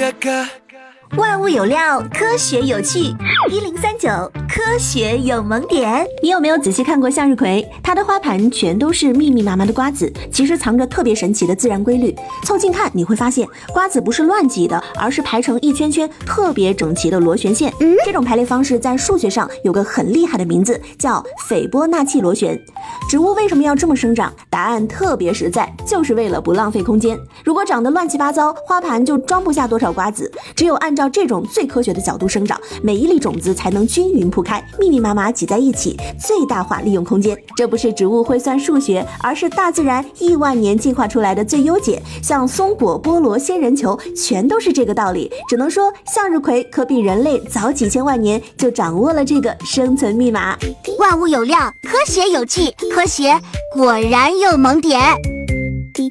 万物有料，科学有趣。1039科学有萌点。 你有没有仔细看过向日葵？它的花盘全都是密密麻麻的瓜子，其实藏着特别神奇的自然规律。凑近看你会发现，瓜子不是乱挤的，而是排成一圈圈特别整齐的螺旋线。这种排列方式在数学上有个很厉害的名字，叫斐波那契螺旋。植物为什么要这么生长？答案特别实在，就是为了不浪费空间。如果长得乱七八糟，花盘就装不下多少瓜子。只有按照这种最科学的角度生长，每一粒种子才能均匀铺开，密密麻麻挤在一起，最大化利用空间。这不是植物会算数学，而是大自然亿万年进化出来的最优解。像松果、菠萝、仙人球，全都是这个道理。只能说向日葵可比人类早几千万年就掌握了这个生存密码。 万物有料，科学有趣，科学果然有萌点。